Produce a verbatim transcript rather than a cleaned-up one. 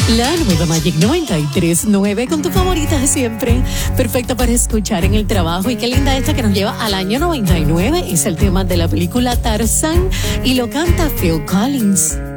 La nueva Magic noventa y tres punto nueve con tu favorita de siempre. Perfecta para escuchar en el trabajo. Y qué linda esta que nos lleva al año noventa y nueve. Es el tema de la película Tarzán y lo canta Phil Collins.